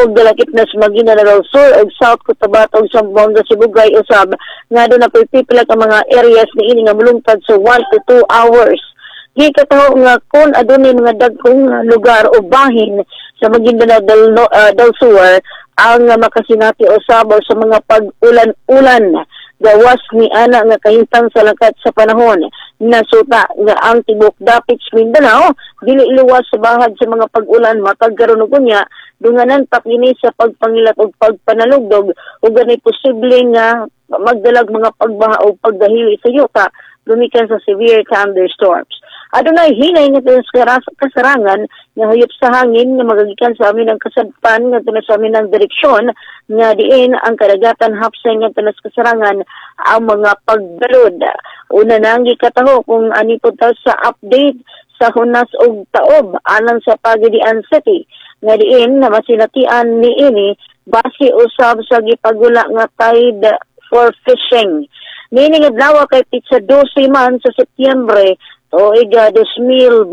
og dalakip na sa Maguindanao Sur ug South Cotabato ug Zamboanga Sibugay usab nga doon na pipila ka mga areas ni ini nga mulungtad sa 1 to 2 hours. Gikataho nga kung adunay mga dagkong lugar o bahin sa Maguindanao del Sur ang makasinati usab sa mga pag-ulan-ulan gawas ni ana nga kahintang sa langkat sa panahon. Nasuta nga ang tibok Dapit Mindanao dili iluwas sa bahad sa mga pag-ulan matag karon ug unya dunganan pa kini sa pagpangilat ug pagpanalugdog ug ganay posible nga magdalag mga pagbaha o pagdahili sa yuta lumikan sa severe thunderstorms. Adunay hinay nga kasarangan nga hayop sa hangin nga magagikan sa amin ang kasadpan nga tunas sa amin ang direksyon nga diin ang kadagatan hapsay nga tunas kasarangan ang mga pagbalod. Una nang gikataho kung ani po sa update sa Hunas ug Taob alang sa Pagadian City nga diin na masinatian ni ini base usab sa gipagula nga tide for fishing. Nini nga adlaw kay pitsa 12 man sa Setyembre tuig 2026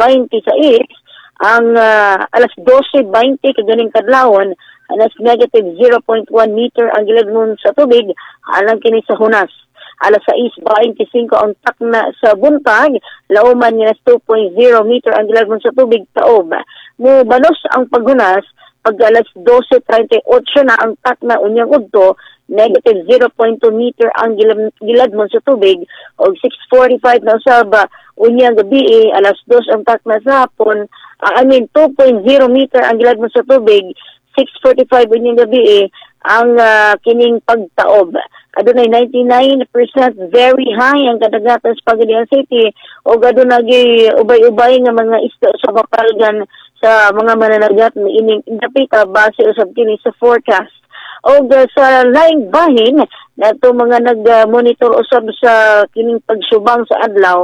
ang alas 12:20 kaganing kadlawon alas negative 0.1 meter ang gilagnon sa tubig alang kini sa Hunas. Alas 6:25 ang takna sa buntag, lauman nga 2.0 meter ang gilagnon sa tubig Taob. Mubalos ang paghunas pag alas 12:38 na ang takna unyang udto, negative 0.2 meter ang giladmon sa tubig o 6:45 na usab unyang gabi alas 2 ang takna sa hapon 2.0 meter ang giladmon sa tubig 6:45 unyang gabi ang kining pagtaob. Adunay 99% very high ang kadagatan sa Pagadian City o adunay ubay-ubay nga mga isda sa mapalgan sa mga mananagat ni ining dapita base usab kini sa forecast. O sa laing bahin nato mga nag-monitor usab sa kining pagsubang sa adlaw.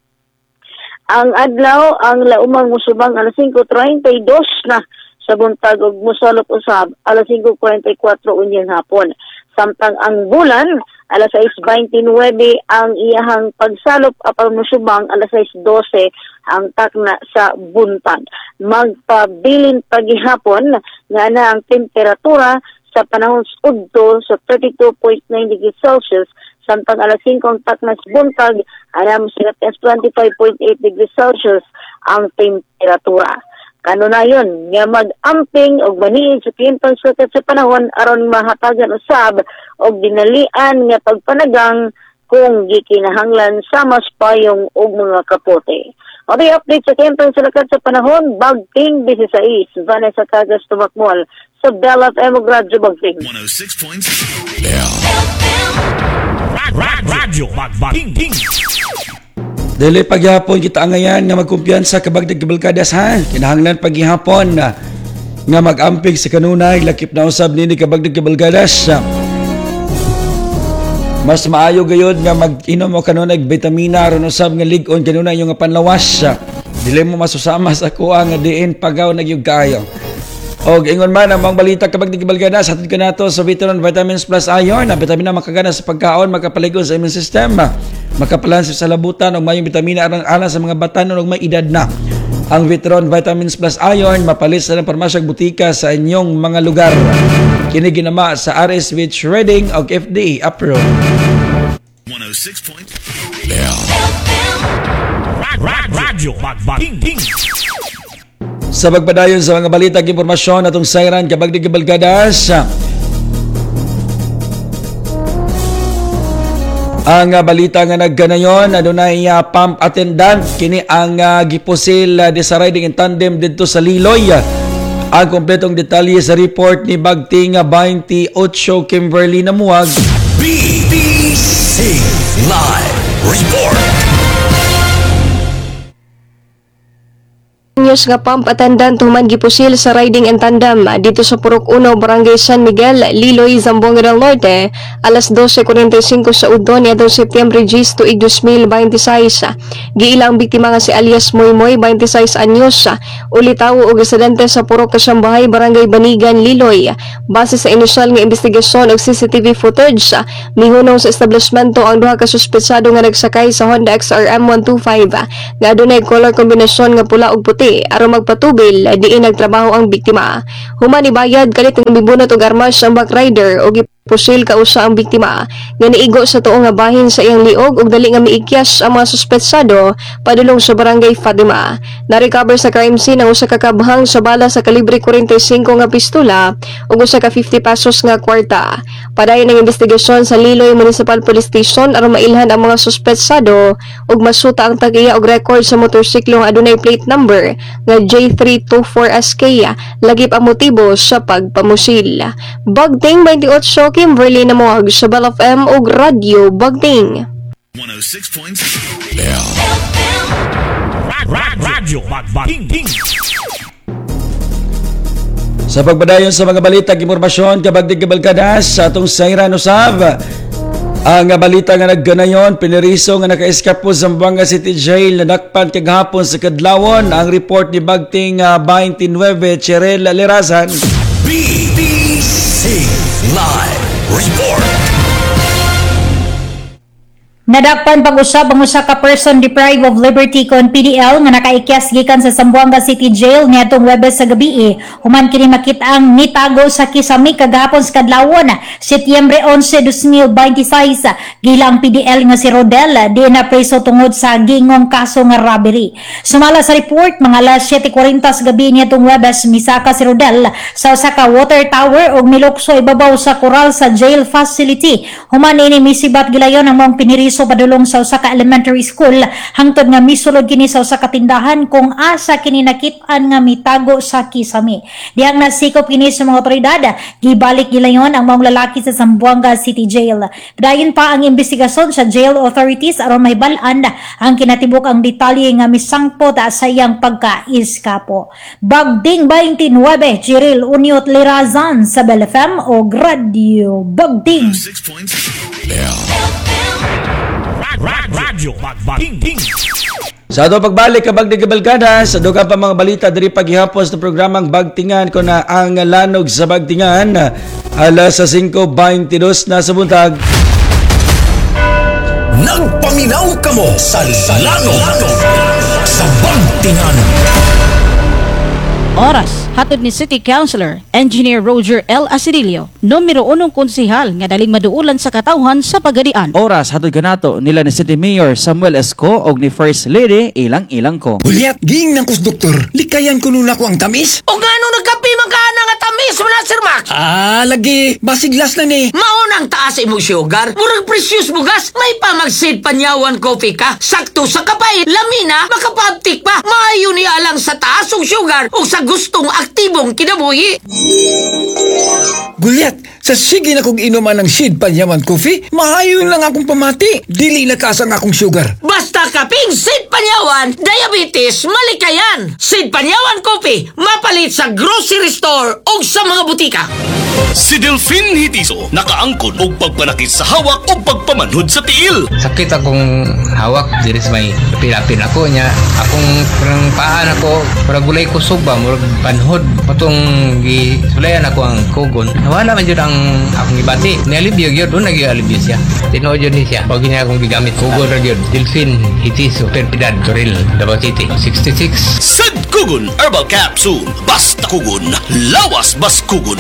Ang adlaw ang laumang musubang alas 5:32 na sa buntag ug mosalop usab alas 5:44 unyang hapon. Samtang ang bulan alas 6:29 ang iyahang pagsalop apan musubang alas 6:12 ang takna sa buntag. Magpabilin paghihapon nga na ang temperatura sa panahon udto sa 32.9 degrees Celsius samtang alas 5 ang takna sa buntag alam sa 25.8 degrees Celsius ang temperatura. Kanunayon nga mag-amping og maniid sa kliyentong sukat sa panahon aron mahatagan usab og dinalian nga pagpanagang kung gikinahanglan sa mas payong og mga kapote. Okay, update sa kliyentong sukat sa panahon Bagting 16 Vanessa Cagas Tumakmol sa Bell FM ug Radyo Bagting 106.6 Radyo Bagting. Dili paghihapon kita angayan nga magkumpiyansa kabagdag kabalkadas ha. Kinahanglan paghihapon nga mag-amping sa kanunay lakip na usab nini kabagdag kabalkadas. Mas maayo gayud nga mag-inom mo kanunay vitamina aron usab nga lig-on kanunay yung nga panlawas. Dili mo masusama sa kuha nga diin pagaw nagyug kaayo. Og ingon man ang mga balita kabagdag kabalkadas hatid ka nato sa Vitron Vitamins Plus Iron na vitamina makagana sa pagkaon makapaligon sa immune system. Makapalansi sa labutan og mayong bitamina alang sa mga batanon og may edad na. Ang Vitron Vitamins Plus Iron mapalit sa parmasya ug butika sa inyong mga lugar. Kini ginama sa RS with Reading og FDA approved. 106.0 Radyo Bagting. Sa pagpadayon sa mga balita ug impormasyon atong sayran kabagdig kabalkadas. Ang balita nga nagkanayon adunay pump attendant kini ang gipusil sa riding in tandem didto sa Liloy. Ang kompletong detalye sa report ni Bagting 28 Kimberly Namuag. BBC Live Report. News nga pump attendant human gipusil sa riding and tandem dito sa Purok 1 Barangay San Miguel, Liloy, Zamboanga del Norte alas 12:45 sa udto niadtong Setyembre 10 tuig 2026. Giilang biktima nga si alias Moymoy 26 anyos uli tawo og residente sa Purok Kasambahay, Barangay Banigan, Liloy. Base sa inisyal nga investigasyon og CCTV footage mihunong sa establishmento ang duha ka suspetsado nga nagsakay sa Honda XRM 125 nga adunay color kombinasyon nga pula ug puti. aron magpatubil diin nagtrabaho ang biktima. Human ibayad kalit ng mibunot og armas ang backrider o pusil kausa ang biktima nga niigo sa tuong nga bahin sa iyang liog ug dali nga miikyas ang mga suspetsado padulong sa barangay Fatima. Na-recover sa crime scene ang usa ka kabhang sa bala sa kalibre 45 nga pistola ug usa ka 50 pesos nga kwarta. Padayon ang investigasyon sa Liloy Municipal Police Station aron mailhan ang mga suspetsado ug masuta ang tagiya og record sa motorsiklo nga adunay plate number nga J324SK lagip ang motibo sa pagpamusil. Bagting 28 Kimberly na moag sa Bell FM ug Radyo Bagting. 106.7 Radyo Bagting. Sa pagbadayon sa mga balita impormasyon kabagdig kabalkadas sa atong sayran usab ang balita nga nagganayon piniriso nga naka-escape sa Zamboanga City Jail na dakpan kagahapon sa Kadlawon ang report ni Bagting 29 Cheryl Lerazan. BBC Live Report. Nadakpan pag-usab ang usa ka person deprived of liberty kon PDL nga nakaikyas gikan sa Zamboanga City Jail niadtong Huwebes sa gabi. Human kini makita ang nitago sa kisami kagahapon sa Kadlawon, Setyembre 11, 2026. Gila ang PDL nga si Rodel di na preso tungod sa gingong kaso nga robbery. Sumala sa report mga alas 7:40 sa gabi niadtong Huwebes misaka si Rodel sa usa ka water tower ug milukso ibabaw sa koral sa jail facility. Human ini misibat gilayon ang mga piniriso padulong sa usa ka elementary school hangtod nga misulod kini sa usa ka tindahan kung asa kini nakit-an nga mitago sa kisami. Diyang nasikop kini sa mga otoridad, gibalik gilayon ang mga lalaki sa Zamboanga City Jail. Dayon pa ang investigasyon sa jail authorities aron mahibal-an ang kinatibuk ang detalye nga misangpot sa iyang pagka-iskapo. Bagding 29 Cheryl Uniot Lirazan sa Bell FM o Radio Bagding. 6.7 Radyo Bagting. Sa ato pagbalik kabagdig kabalkadas sa dugang pa mga balita diri paghihapon sa programang Bagtingan ko na ang lanog sa Bagtingan alas sa 5:22 na sa buntag. Nagpaminaw kamo sa lanog sa Bagtingan. Oras, hatod ni City Councilor, Engineer Roger L. Asidilio, numero 1 konsehal nga daling maduulan sa katawhan sa Pagadian. Oras, hatod kanato nila ni City Mayor Samuel Esco og ni First Lady Ilang ko. Hulyat, ging ng kus doktor, likayan ko nun ako ang tamis. O gano nagkapi magkana nga tamis mo na, Sir Max? Lagi, basiglas na ni. Maunang taas imong sugar, murag precious bugas, may pamagsid panyawan coffee ka, sakto sa kapay, lamina, makapabtik pa, maayo ni alang sa taas og sugar, o sa gustong aktibong kinabuhi. Gulyat, sa sige na kong inuman ng Sid Panyaman Coffee, maayon lang akong pamati. Dili na kasang akong sugar. Basta kaping Sid Panyawan, diabetes, malikayan. Sid Panyawan Coffee, mapalit sa grocery store o sa mga butika. Si Delphine Hitiso nakaangkon og pagpanakit sa hawak o pagpamanhod sa tiil. Sakit akong hawak diri sa may pilapin ako nya. Akong parang paan ako, para gulay kusog ba, murag panhod. Patong gisulayan ako ang kugon. Nawala man jud ang akong ibati. Nialibyo gyud, doon nag-alibyo siya. Tinuod yun siya. Pag niya akong gigamit kugon ra gyud. Delphine Hitiso, Perpidad, Toril, Davao City, 66. Sad Kugon Herbal Capsule. Basta kugon, lawas bas kugon.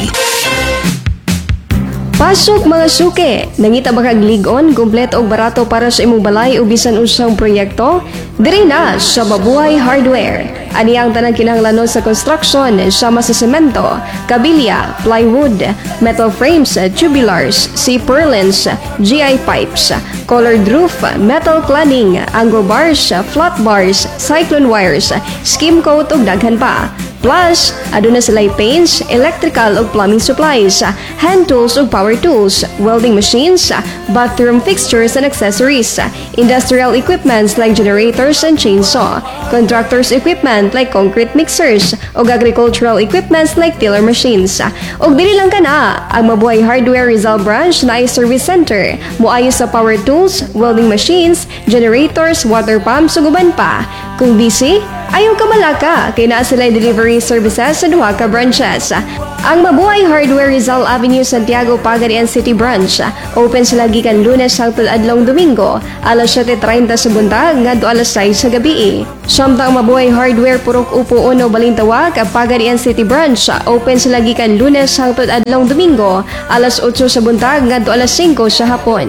Pasok mga suke! Nangita ba kag ligon, kumpleto og barato para sa imong balay o bisan usang proyekto? Diri na sa Mabuhay Hardware. Ani ang tanang kinahanglanon sa construction sama sa semento, kabilya, plywood, metal frames, tubulars, C-purlins, GI pipes, colored roof, metal cladding, anglo bars, flat bars, cyclone wires, skim coat ug daghan pa. Plus, aduna sila'y paints, electrical ug plumbing supplies, hand tools ug power tools, welding machines, bathroom fixtures and accessories, industrial equipments like generators and chainsaw, contractors equipment like concrete mixers, ug agricultural equipments like tiller machines. Ug dili lang kana, ang Mabuhay Hardware Rizal Branch na ay service center, moayo sa power tools, welding machines, generators, water pumps ug uban pa. Kung busy, Ayaw ka malaka, kay naa sila delivery services sa duha ka branches. Ang Mabuhay Hardware Rizal Avenue, Santiago, Pagadian City Branch. Open sila gikan Lunes hangtod adlong Domingo, alas 7:30 sa buntag ngadto alas 6 sa gabi. Samtang Mabuhay Hardware Purok Upo Uno Balintawak, Pagadian City Branch. Open sila gikan Lunes hangtod adlong Domingo, alas 8 sa buntag ngadto alas 5 sa hapon.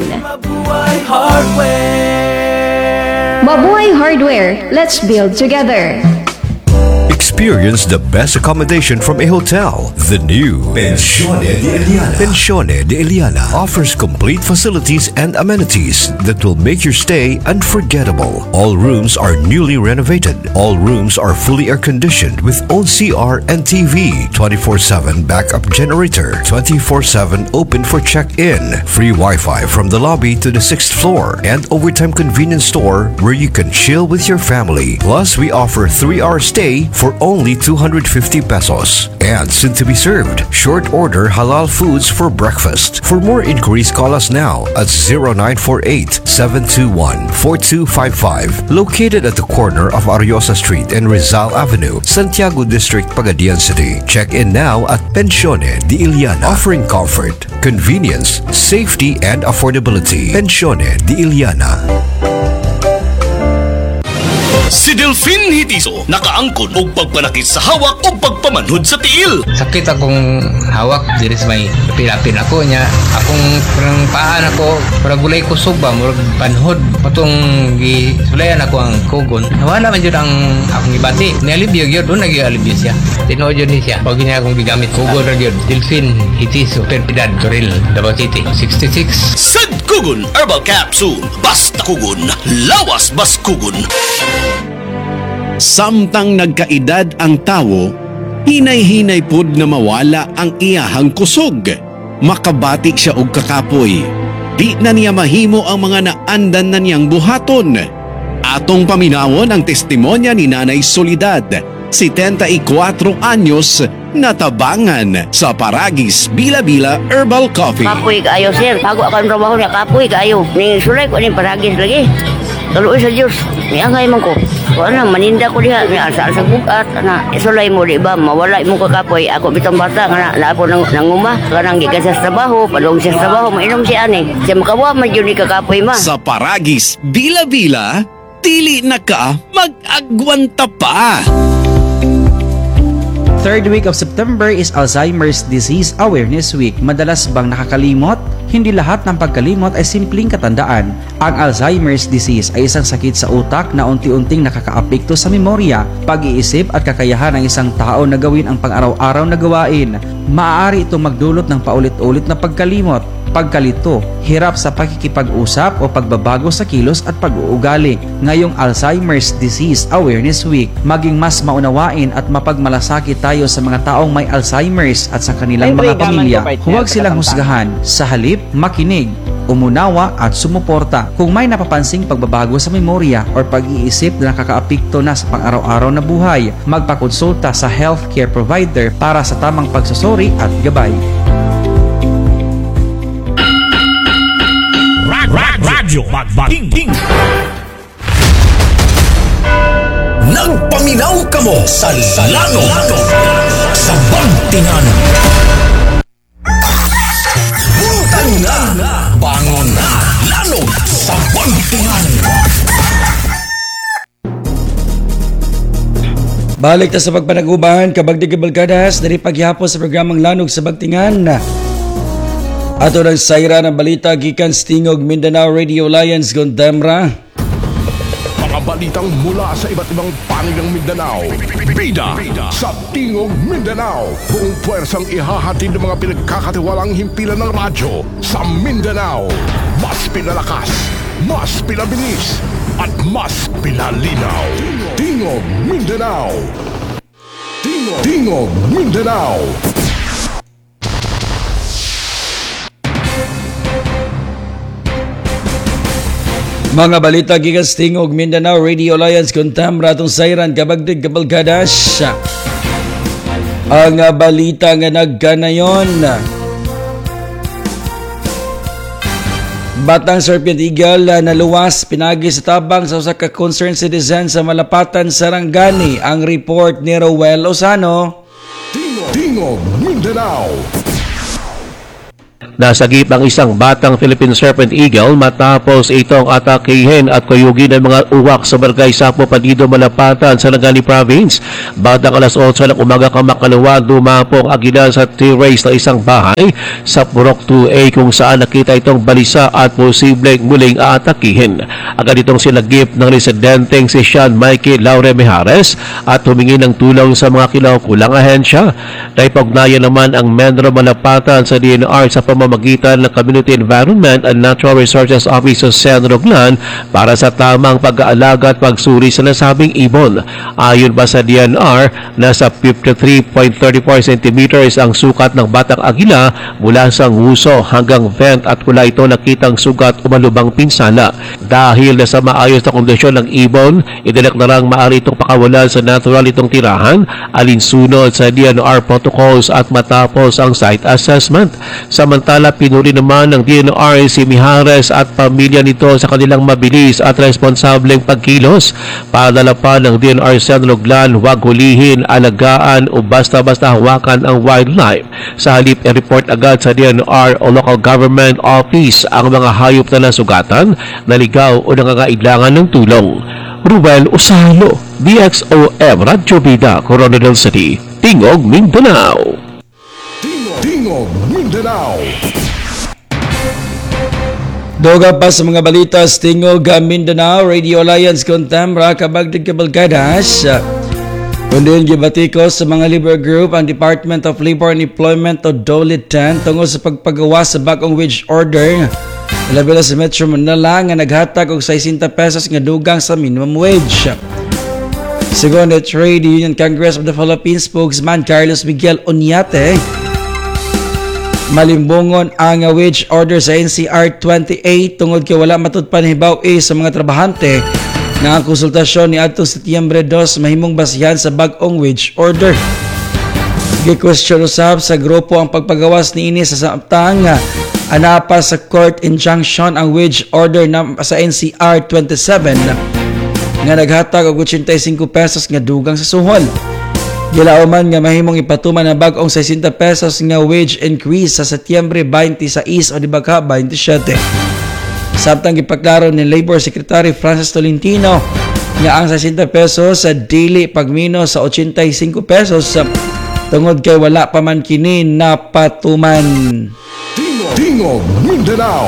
Mabuhay Hardware, let's build together. Experience the best accommodation from a hotel. The new Pensione de Eliana. Pensione de Eliana offers complete facilities and amenities that will make your stay unforgettable. All rooms are newly renovated. All rooms are fully air-conditioned with own CR and TV, 24/7 backup generator, 24/7 open for check-in, free Wi-Fi from the lobby to the 6th floor, and overtime convenience store where you can chill with your family. Plus, we offer 3-hour stay for only 250 pesos. And soon to be served, short order halal foods for breakfast. For more inquiries, call us now at 0948-721-4255. Located at the corner of Ariosa Street and Rizal Avenue, Santiago District, Pagadian City. Check in now at Pensione de Eliana, offering comfort, convenience, safety, and affordability. Pensione de Eliana. Si Delfin Hitiso nakaangkon og pagpanakit sa hawak o pagpamanhod sa tiil. Sakit akong hawak, diri sa may pilapin ako niya. Akong parang paan ako, parang gulay kusog ba, murag panhod. Patong gisulayan ako ang kugon. Nawala man yun ang akong ibati. Nialibyo yun, doon nag-ialibyo siya. Tinood yun siya. Pag niya akong gigamit kugon rin yun. Delfin Hitiso, Perpidad, Toril, Davao City, 66. Sad Kugon Herbal Capsule. Basta kugon, lawas bas kugon. Samtang nagkaedad ang tawo, hinay-hinay pud na mawala ang iyahang kusog. Makabati siya og kakapoy. Di na niya mahimo ang mga naandan na niyang buhaton. Atong paminawon ang testimonya ni Nanay Soledad, 74 anyos, natabangan sa Paragis Bila-Bila Herbal Coffee. Kapoy kaayo, sir. Bago ako ang trabaho niya, kapoy kaayo. Ning sulay ko ning Paragis lagi. Tuloy sa Diyos. Niangay man ko. Kung ano, maninda ko diha. Niasa sa bukat. Isulay mo, di ba? Mawala mo kakapoy. Ako bitang bata. Na ako nanguma. Kanang gikan sa trabaho. Padong siya sa trabaho. Mainom siya ani. Siya makawa man yun ni kakapoy ma. Sa Paragis Bila-Bila, dili na ka mag-agwanta pa. Third week of September is Alzheimer's Disease Awareness Week. Madalas bang nakakalimot? Hindi lahat ng pagkalimot ay simpleng katandaan. Ang Alzheimer's disease ay isang sakit sa utak na unti-unting nakakaapekto sa memorya, pag-iisip at kakayahan ng isang tao na gawin ang pang-araw-araw na gawain. Maaari itong magdulot ng paulit-ulit na pagkalimot, pagkalito, hirap sa pakikipag-usap o pagbabago sa kilos at pag-uugali. Ngayong Alzheimer's Disease Awareness Week, maging mas maunawain at mapagmalasakit tayo sa mga taong may Alzheimer's at sa kanilang mga pamilya. Huwag silang husgahan, sa halip, makinig, umunawa at sumuporta. Kung may napapansing pagbabago sa memorya o pag-iisip na nakakaapekto na sa pang-araw-araw na buhay, magpakonsulta sa healthcare provider para sa tamang pagsusuri at gabay. Radyo Magbating. Nagpaminaw ka mo sa Lano sa Bantingan. Buntag na, bangon na, Lano sa Bantingan. Balik ta sa pagpanagubahan kabag di kabalkadas dari paghihapon sa programang Lanog sa Bantingan. Ato ng sayra ng balita gikan Stingog Mindanao Radio Alliance Gondamra. Mga balitang mula sa iba't ibang panig ng Mindanao. Bida sa Tingog Mindanao. Buong puwersang ihahatid ng mga pinagkakatiwalang himpilan ng radyo sa Mindanao. Mas pinalakas, mas pinabilis, at mas pinalinaw. Tingog Mindanao. Tingog Mindanao. Mga balita gikan Stingog Mindanao Radio Alliance Gondamra atong sayran kabagdig kabalkadas. Ang balita nga nagkanayon. Batang Serpent Eagle naluwas pinagi sa tabang sa usa ka concerned citizen sa Malapatan, Sarangani. Ang report ni Rowel Lozano. Tingog Mindanao. Nasagip ang isang batang Philippine Serpent Eagle matapos itong atakihin at kuyugin ng mga uwak sa Barangay Sapo, Panido, Malapatan, Sarangani Province. Bandang alas 8 ng umaga kamakalawa, dumapong agila sa terrace ng isang bahay sa Purok 2A kung saan nakita itong balisa at posibleng muling aatakihin. Agad itong silagip ng residenteng si Sean Mikey Laure Mijares at humingi ng tulong sa mga kinaukulang ahensya. Naipagnayan naman ang Menro Malapatan sa DNR sa pamamagitan ng Community Environment and Natural Resources Office sa San Roglan para sa tamang pag-aalaga at pagsuri sa nasabing ibon. Ayon pa sa DNR, nasa 53.34 cm ang sukat ng batang agila mula sa nguso hanggang vent at wala ito nakitang sugat o malubang pinsala. Dahil nasa maayos na kondisyon ng ibon, idilak na lang maaari itong pakawalan sa natural itong tirahan alinsunod sa DNR protocols at matapos ang site assessment. Samantala, pinuri naman ng DNR si Mijares at pamilya nito sa kanilang mabilis at responsableng pagkilos. Paalala pa ng DNR San Roglan, huwag hulihin, alagaan o basta-basta hawakan ang wildlife. Sa halip, i-report agad sa DNR o local government office ang mga hayop na nasugatan, naligaw o nangangailangan ng tulong. Ruel Osalo, DXOM, Radyo Bida, Coronadal City, Tingog, Mindanao. Tingog Mindanao. Doga pa sa mga balita sa Tingog Mindanao, Radio Alliance Contemra, kabagdig kabalgadas. Kundin gibatiko sa mga labor group ang Department of Labor and Employment o DOLE-10 tungkol sa pagpagawa sa bagong wage order. Labi sa Metro Manila nga naghatag og 60 pesos nga dugang sa minimum wage. Sigon ni Trade Union Congress of the Philippines spokesman Carlos Miguel Onyate, malimbungon ang wage order sa NCR 28 tungod kay wala matud panhibaw sa mga trabahante nga ang konsultasyon ni adtong Setyembre 2 mahimong basihan sa bag-ong wage order. Gi-question usab sa grupo ang pagpagawas niini sa samtang anapa sa court injunction ang wage order na sa NCR 27 nga naghatag og 85 pesos nga dugang sa suhol. Gilauman nga mahimong ipatuman na bag-ong 60 pesos nga wage increase sa Setyembre 26 o di ba ka 27. Samtang gipaklaro ni Labor Secretary Francis Tolentino nga ang 60 pesos sa daily pagmino sa 85 pesos tungod kay wala pa man kini napatuman. Tingog Mindanao.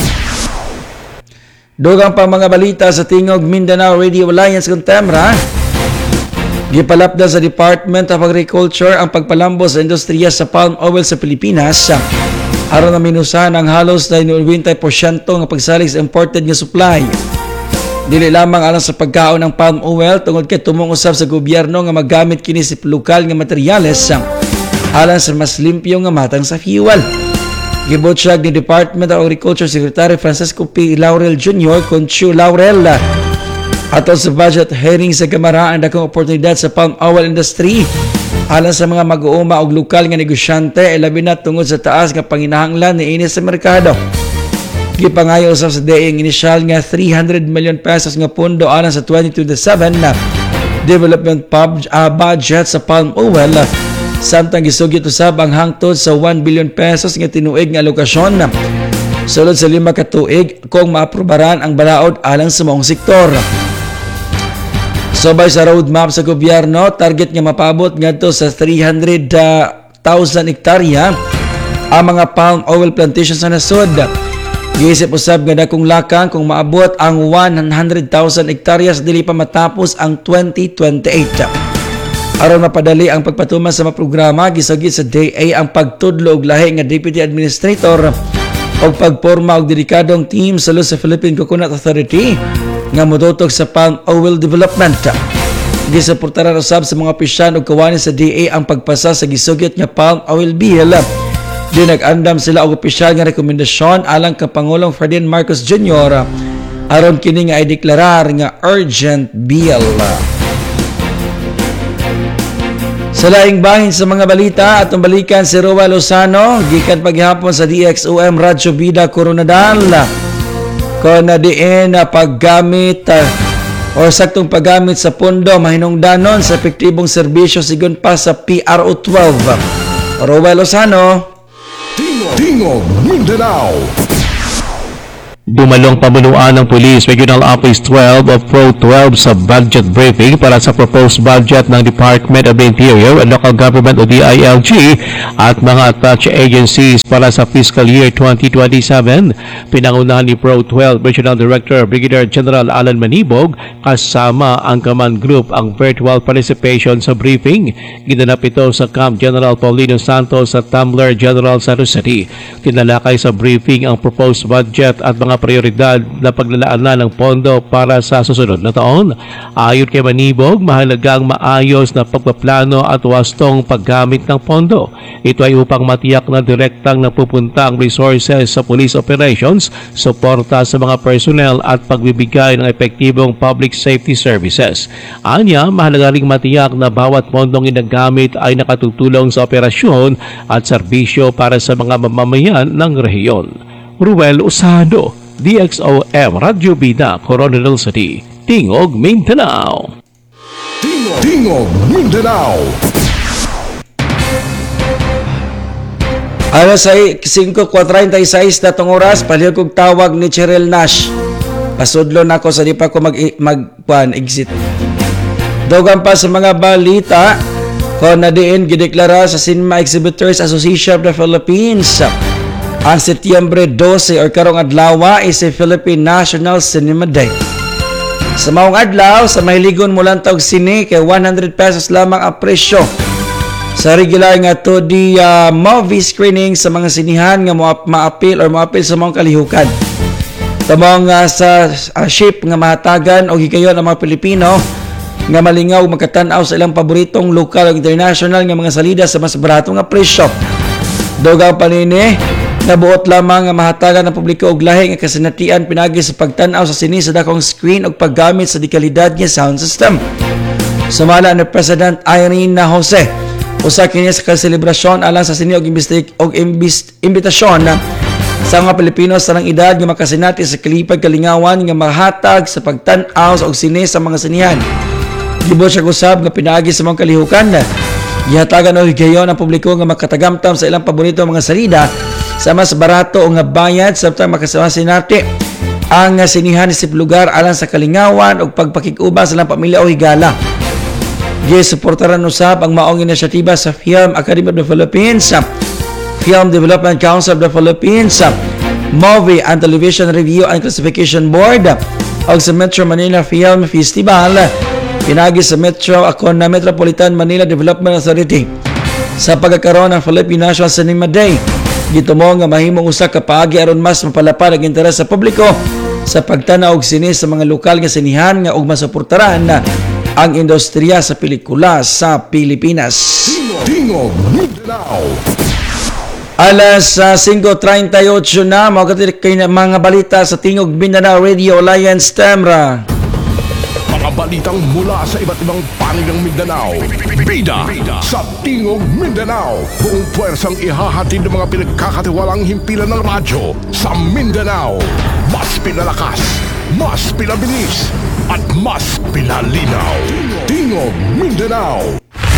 Dugang pa mga balita sa Tingog Mindanao Radio Alliance Contemra. Gipalapda sa Department of Agriculture ang pagpalambo sa industriya sa palm oil sa Pilipinas aron na minusan ang halos 90% ng pagsalig sa imported nga supply. Dili lamang alang sa pagkaon ng palm oil tungod kay tumong usab sa gobyerno nga magamit kini sa lokal nga materyales alang sa mas limpyo nga matang sa fuel. Gibutyag ni Department of Agriculture Secretary Francisco P. Laurel Jr. Conchu Laurel ato sa budget hearing sa Kamara ang dakong oportunidad sa palm oil industry alang sa mga mag-uuma og lokal nga negosyante labi na tungod sa taas nga panginahanglan niini sa merkado. Gipangayo usab sa DA ang initial nga 300 million pesos nga pondo alang sa 2027 na development budget sa palm oil. Samtang gisugit usab ang hangtod sa 1 billion pesos nga tinuig nga alokasyon sulod sa 5 ka tuig kung maaprobaran ang balaod alang sa maong sektor. Sobay sa roadmap sa gobyerno, target nga mapabot ngadto sa 300,000 hektarya ang mga palm oil plantations sa nasod. Giisip usab nga dakong lakang kung maabot ang 100,000 hektarya dili pa matapos ang 2028. Aron mapadali ang pagpatuman sa mga programa, gisugid sa DA ang pagtudlo og lahi nga Deputy Administrator o pagporma og dedikadong team sa Philippine Coconut Authority nga motutok sa palm oil development. Gisuportaran usab sa mga opisyal ug kawani sa DA ang pagpasa sa gisugit nga palm oil bill. Di nag-andam sila og opisyal nga rekomendasyon alang kang Pangulong Ferdinand Marcos Jr. aron kini nga ideklarar nga urgent bill. Sa laing bahin sa mga balita atong balikan si Roa Lozano gikan paghapon sa DXOM Radyo Bida Coronadal. kung na diin paggamit o saktong paggamit sa pondo mahinungdanon sa epektibong serbisyo sigon pa sa PRO 12. Rowel Lozano, Tingog Mindanao. Dumalong pamunuan ng Police Regional Office 12 of Pro 12 sa budget briefing para sa proposed budget ng Department of the Interior and Local Government o DILG at mga attached agencies para sa fiscal year 2027. Pinangunahan ni Pro 12 Regional Director Brigadier General Alan Manibog kasama ang Command Group ang virtual participation sa briefing. Ginanap ito sa Camp General Paulino Santos sa Tumbler General Santos City. Tinalakay sa briefing ang proposed budget at mga prioridad na paglalaanan ng pondo para sa susunod na taon. Ayon kay Manibog, mahalagang maayos na pagpaplano at wastong paggamit ng pondo. Ito ay upang matiyak na direktang napupunta ang resources sa police operations, suporta sa mga personnel at pagbibigay ng epektibong public safety services. Anya, mahalaga ring matiyak na bawat pondong inagamit ay nakatutulong sa operasyon at serbisyo para sa mga mamamayan ng rehiyon. Ruel Usado, DXOM Radyo Bida, Coronadal City, Tingog, Mindanao. Tingog Mindanao. Alas ay 5:46 na tong oras, palihog kong tawag ni Cheryl Nash. Pasudlo na ako sa di pa ko exit. Dogan pa sa mga balita, kung na diin gideklara sa Cinema Exhibitors Association of the Philippines. Ang Setyembre 12 or karong adlaw is a Philippine National Cinema Day. Sa maong adlaw, sa mahiligon mo lang tawag sine kay 100 pesos lamang ang presyo. Sa regular nga to the movie screening sa mga sinihan nga ma-appeal sa mga kalihukan. Tamang sa ship nga mahatagan o higayon ang mga Pilipino nga malingaw magkatanaw sa ilang paboritong lokal o international nga mga salida sa mas barato nga presyo. Dogang panini, nabuot lamang nga mahatagan ng publiko og lahi nga kasinatian pinagi sa pagtan-aw sa sini sa dakong screen ug paggamit sa dikalidad nga sound system. Sumala ni President Irene Jose, usa kini sa selebrasyon alang sa sini og imbitasyon sa mga Pilipino sa lang edad nga makasinati sa kalipad kalingawan nga mahatag sa pagtan-aw og sini sa mga sinihan. Gibot siya kusab nga pinaagi sa mga kalihukan. Gihatagan og higayon ang publiko nga makatagamtam sa ilang paborito mga salida sa mas barato o nga bayad samtang makasawasi nati ang sinihan sa lugar alang sa kalingawan o pagpakig-uban sa ilang pamilya o higala. Gisuportaran usab ang maong inisyatiba sa Film Academy of the Philippines, Film Development Council of the Philippines, Movie and Television Review and Classification Board o sa Metro Manila Film Festival pinagi sa Metropolitan Manila Development Authority. Sa pagkakaroon ng Philippine National Cinema Day, gito mo nga mahimong usa ka paagi aron mas mapalapad ang interes sa publiko sa pagtanaw og sini sa mga lokal nga sinihan nga ug masuportaran ang industriya sa pelikula sa Pilipinas. Tingog Mindanao. Alas 5:38 na mga mga balita sa Tingog Mindanao Radio Alliance Temra. Mga balitang mula sa iba't ibang panig ng Mindanao. Bida sa Tingog Mindanao. Buong puwersang ihahatid ng mga pinagkakatiwalang himpilan ng radyo sa Mindanao. Mas pinalakas, mas pinabilis, at mas pinalinaw. Tingog Mindanao.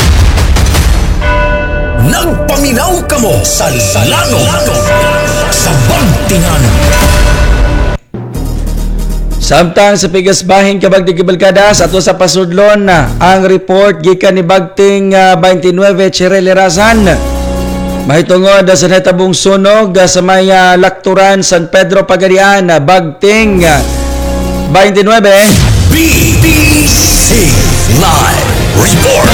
Nagpaminaw ka mo sa lanong, sa bantingan. Samtang sa Pigasbahin kabag di Gibalkada sa ato sa pasudlon ang report gikan ni Bagting 29 Cheryl Razan. Mahitungod sa natabong sunog sa may Lakturan San Pedro Pagadian, Bagting 29 BBC Live Report.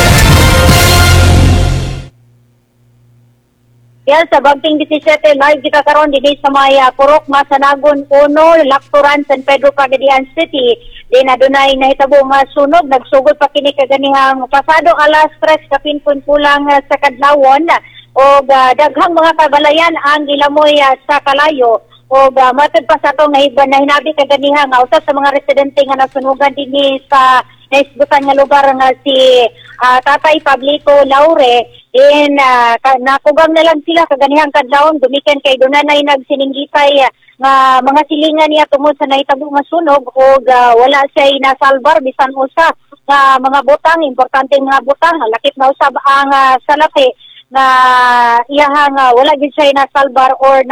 Yan, sa Bagting 17, live kita karon din sa may Purok, Masanagon, Uno, Lakturan, San Pedro, Pagadian City. Di na dunay nahitabong sunog, nagsugod pa kini kaganihang pasado alas 3 kapinpun kulang sa kadlawon o daghang mga kabalayan ang gilamoy sa kalayo o matod pa sa itong hinabi kaganihang usas sa mga residente nga nasunugan din sa naisgutan nga lugar nga si Tatay Pablito Laure Nakugang na lang sila kaganihang kadlawon gumikan kay dunay nagsininggitay nga mga silingan niya tungod sa nahitabo nga sunog o wala siya nasalbar bisan usa nga mga butang, importante nga butang, lakip na usab ang salapi na iyahang wala gid siya nasalbar or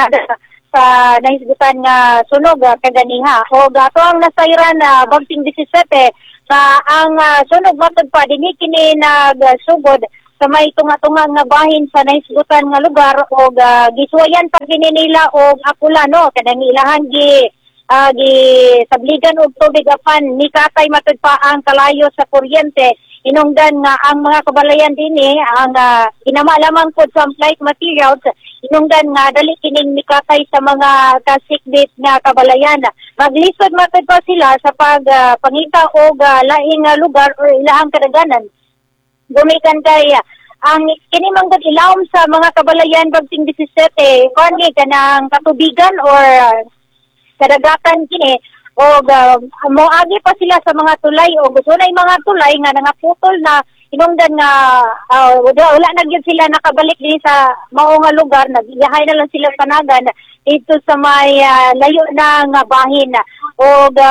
sa nahisgutan nga sunog kaganiha. O ato ang nasayran Bagting 17 ang sunog matod pa dinhi kini nagsugod sa may tunga-tungang nga bahin sa nahisgutan nga lugar o gisuwayan pa kini nila og akula no kadang ilahan gi sabligan og tubig apan ni katay matod pa ang kalayo sa kuryente. Inungdan nga ang mga kabalayan dinhi ang ginama lamang pod sa flight materials inungdan nga dali kining mikatay sa mga kasikbit nga kabalayan. Maglisod matod pa sila sa pangita og laing lugar or ilahang kadaganan. Gumikan kay ang kini manggod ilawom sa mga kabalayan Bagting 17 kuan kanang katubigan or kadagatan kini o moagi pa sila sa mga tulay o gusto na mga tulay nga nangaputol na inungdan nga wala na gyud sila nakabalik din sa mao nga lugar, nagiyahay na lang sila panagan dito sa may layo na nga bahin o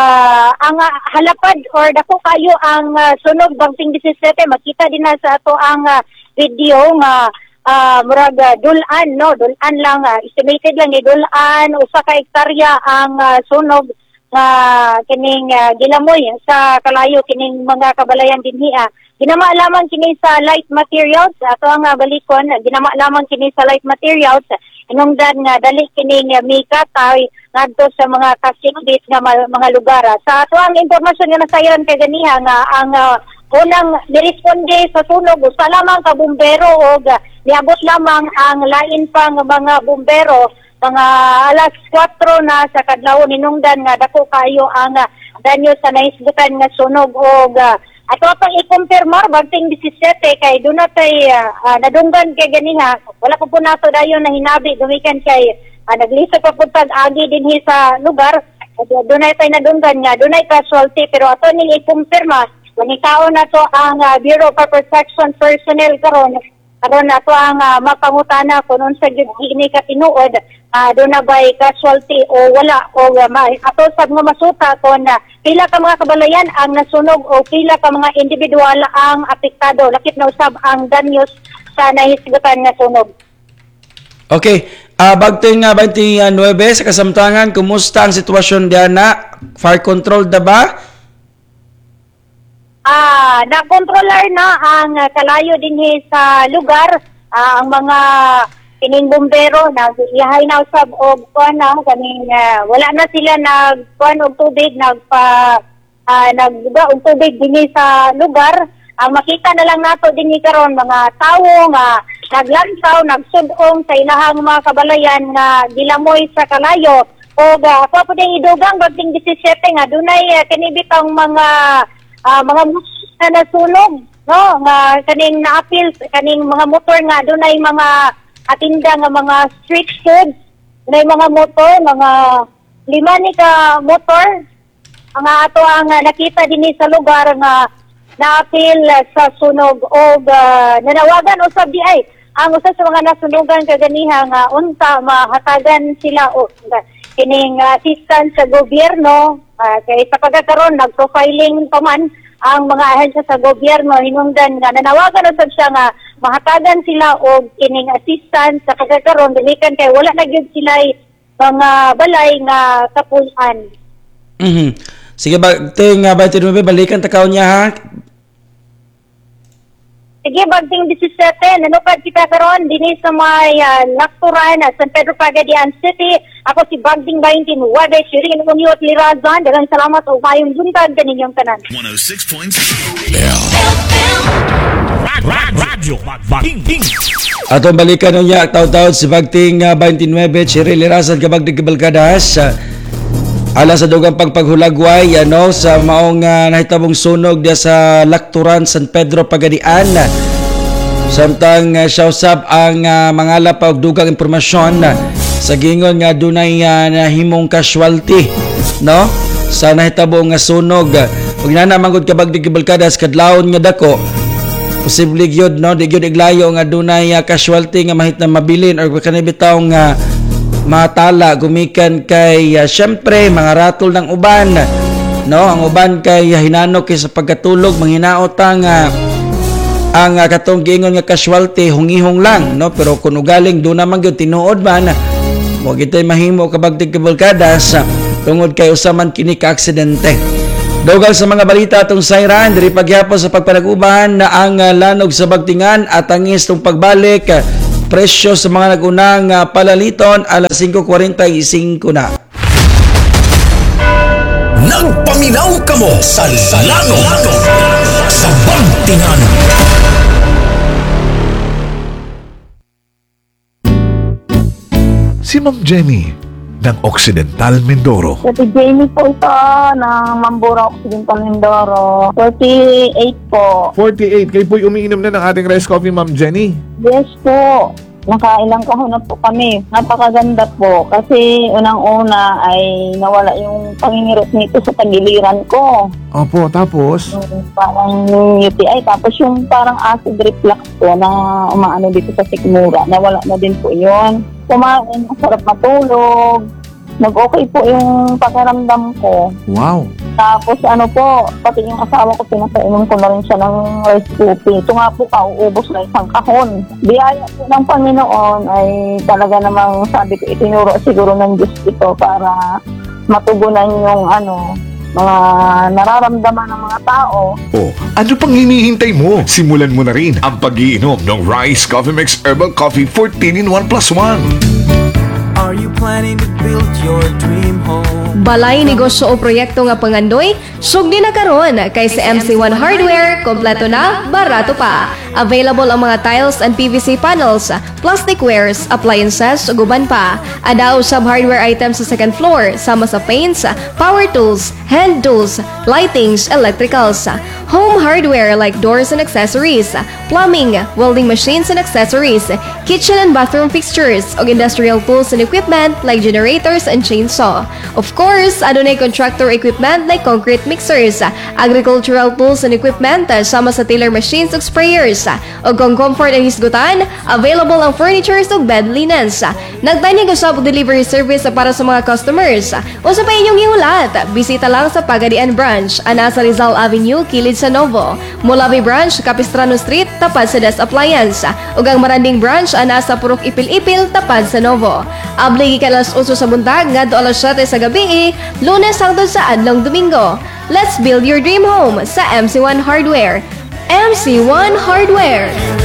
ang halapad or dako kayo ang sunog Bagting 17 makita din na sa ato ang video nga murag dulan lang estimated lang ni dulan usa ka hektarya ang sunog nga kining gilamoy sa kalayo kining mga kabalayan dinhi. Ginama lamang kini sa light materials ato ang balikon ginama lamang kini sa light materials inungdan nga dali kining mikatay ngadto sa mga kasikbit nga mga lugar. Sa ato ang impormasyon nga nasayran kay ganiha nga ang unang niresponde sa sunog usa lamang ka bumbero og niabot lamang ang lain pang mga bumbero mga alas 4 na sa kadlawon inungdan nga dako kayo ang danyo sa nahisgutan nga sunog og ato pang ikumpirmar Bagting 17 kay dunay nadunggan kay ganiha wala pa po nato dayon na hinabi gumikan kay naglisod pa pud agi dinhi sa lugar dunay tay nadunggan nga dunay casualty pero ato ning ikumpirma manikaon na to ang Bureau of Protection personnel karon ato ang mapangutana kung unsa gyud kini katinuod doon na ba'y casualty o wala o ato sab nga masuta kung pila ka mga kabalayan ang nasunog o pila ka mga individual ang apektado lakip na usab ang danyos sa nahisgutan nga sunog. Okay, Bagting 29 sa kasamtangan, kumusta ang sitwasyon diyan na? Fire control na ba? Na-controller na ang kalayo dinhi sa lugar ang mga kining bumbero nagiyahay na usab og kuan kaning wala na sila nagkuan og tubig nagba og tubig dinhi sa lugar. Ang makita na lang nato dinhi karon mga tawo nga naglantaw nagsudong sa ilahang mga kabalayan nga gilamoy sa kalayo og ako po ding idugang Bagting 17 nga dunay kinibitang mga na nasunog no nga kaning naapil kaning mga motor nga dunay mga atinda nga mga street food dunay mga motor mga 5 ni ka motor ang ato ang nakita dinhi sa lugar nga naapil sa sunog og nanawagan usab di ay ang usa sa mga nasunugan kaganiha nga unta mahatagan sila o kining assistance sa gobyerno kay sa pagkakaroon nag-profiling pa man ang mga ahensya sa gobyerno hinungdan nga nanawagan usab siya nga mahatagan sila og kining assistance sa pagkakaroon dilikan kay wala na gyud sila mga balay nga kapuy-an. Sige Bagting 29 balikan takaw niya ha. Sige, Bagting 17, nanukad kita karon dinhi sa may Lacturan, San Pedro Pagadian City. Ako si Bagting 29, Shirin Uniot Lirazan. Daghang salamat o mayong buntag kaninyong tanan. 106.7 Radyo Bagting. Atong balikan niya taw-taw si Bagting 29 Shirin Lirazan kabagdig kabalkadas. Alas sa dugang pagpaghulagway sa maong nahitabong sunog diya sa Lacturan, San Pedro Pagadian. Samtang siya usab ang mangala pa og dugang impormasyon sa gingon nga dunay nahimong casualty no sa nahitabong sunog. Ug nana manggod kabagdig kabalkadas kadlawon nga dako posible gyud no di gyud iglayo nga dunay casualty nga mahit na mabilin or kanibitaw nga matala gumikan kay syempre mga ratol ng uban no ang uban kay hinanok kay sa pagkatulog manghinaot ang katong giingon nga casualty hungihong lang no pero kun ugaling do naman gyud tinuod man mo gitay mahimo kabagtig kabulkadas tungod kay usaman kini ka aksidente. Dogal sa mga balita atong sayran diri pagyapon sa pagpanag-uban na ang lanog sa Bagtingan at angis tong pagbalik presyo sa mga nagunang palaliton alas 5:45 na. Nagpaminaw kamo sa lanog sa Bagtingan. Si Ma'am Jenny ng Occidental Mindoro. Si Jamie po ito ng Mambura Occidental Mindoro. 48 po. 48. Kayo po'y umiinom na ng ating rice coffee, Ma'am Jenny. Yes po. Nakailang kahon na po kami. Napakaganda po. Kasi unang-una ay nawala yung pangingirot nito sa tagiliran ko. Opo, tapos? Parang UTI. Tapos yung parang acid reflux po na umaano dito sa sikmura. Nawala na din po yun. Kumain, masarap matulog. Nag-okay po yung pakiramdam ko. Wow. Tapos ano po, pati yung asawa ko, pinapainom ko na rin siya ng rice coffee. Ito nga po, kauubos na isang kahon. Biyaya po ng Panginoon ay talaga namang sabi ko, itinuro siguro ng Diyos ito para matugunan yung mga nararamdaman ng mga tao. Oh, ano pang hinihintay mo? Simulan mo na rin ang pag-iinom ng Rice Coffee Mix Herbal Coffee 14-in-1+1. Are you planning to build your dream home? Balay negosyo o proyekto nga pangandoy, sugdi na karon kay sa MC1 Hardware, kompleto na, barato pa. Available ang mga tiles and PVC panels, plastic wares, appliances, ug uban pa. Adaw sub hardware items sa second floor, sama sa paints, power tools, hand tools, lightings, electricals. Home hardware like doors and accessories, plumbing, welding machines and accessories, kitchen and bathroom fixtures, ug industrial tools and equipment like generators and chainsaw. Of course, adunay contractor equipment like concrete mixers, agricultural tools and equipment, sama sa tiller machines ug sprayers. Ug kung comfort ang hisgutan, available ang furnitures ug bed linens. Nagtanyag usab delivery service para sa mga customers. Usa pa inyong ihulat, bisita lang sa Pagadian Branch, ana sa Rizal Avenue, kilid sa Novo. Mulabi Branch, Capistrano Street, tapad sa Des Appliance. Ug ang Maranding Branch, ana sa Purok Ipil-Ipil, tapad sa Novo. Abli gikan alas 8 sa buntag ngadto alas 7 sa gabi, Lunes hangtod sa adlong Domingo. Let's build your dream home sa MC1 Hardware. MC1 Hardware.